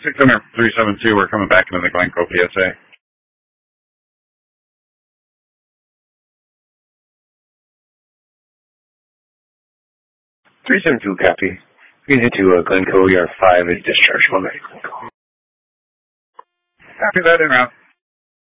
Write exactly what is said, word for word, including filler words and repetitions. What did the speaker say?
six hundred, three seven two, we're coming back into the Glencoe P S A. three seven two, copy. Getting into uh, Glencoe, E R five is discharge. Well, Copy that, in route.